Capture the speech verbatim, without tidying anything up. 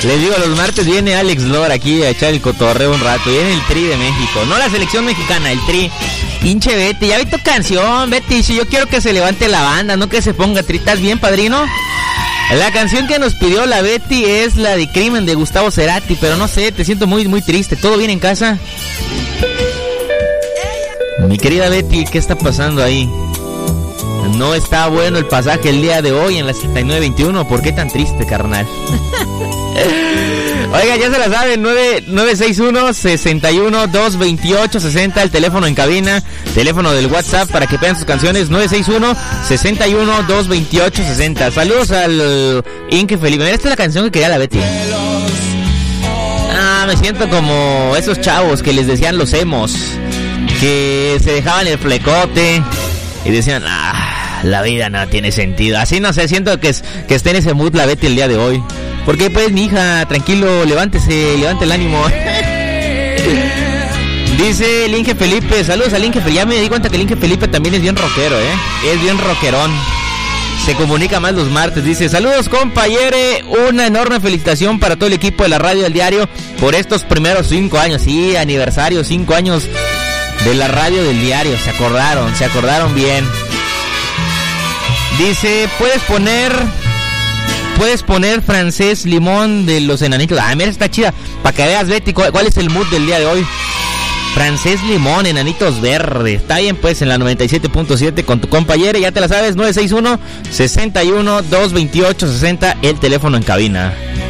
Les digo, los martes viene Alex Lora aquí a echar el cotorreo un rato. Viene el Tri de México, no la selección mexicana, el Tri. Pinche Betty, ya vi tu canción, Betty. Si yo quiero que se levante la banda, no que se ponga tri. ¿Estás bien, padrino? La canción que nos pidió la Betty es la de Crimen de Gustavo Cerati, pero no sé, te siento muy, muy triste. ¿Todo bien en casa? Mi querida Betty, ¿qué está pasando ahí? No está bueno el pasaje el día de hoy en la setenta y nueve veintiuno. ¿Por qué tan triste, carnal? Oiga, ya se la saben, nueve seis uno, seis uno, dos dos ocho, seis cero, el teléfono en cabina, teléfono del WhatsApp para que pidan sus canciones, nueve seis uno, seis uno, dos dos ocho, seis cero. Saludos al Inque Felipe. Mira, esta es la canción que quería la Betty. Ah, me siento como esos chavos que les decían los emos, que se dejaban el flecote y decían, ah, la vida no tiene sentido. Así no sé, siento que, es, que esté en ese mood la Betty el día de hoy. Porque pues, mi hija, tranquilo, levántese, levante el ánimo. Dice el Inge Felipe, saludos al Inge Felipe. Ya me di cuenta que el Inge Felipe también es bien rockero, ¿eh? Es bien rockerón. Se comunica más los martes. Dice, saludos, compañere. Una enorme felicitación para todo el equipo de la radio del diario por estos primeros cinco años. Sí, aniversario, cinco años de la radio del diario. Se acordaron, se acordaron bien. Dice, puedes poner... Puedes poner Francés Limón de los Enanitos. Ah, mira, está chida. Para que veas, Betty, ¿cuál, cuál es el mood del día de hoy? Francés Limón, Enanitos Verdes. Está bien, pues, en la noventa y siete punto siete con tu compañera. Ya te la sabes, nueve seis uno, seis uno, dos dos ocho, seis cero, el teléfono en cabina.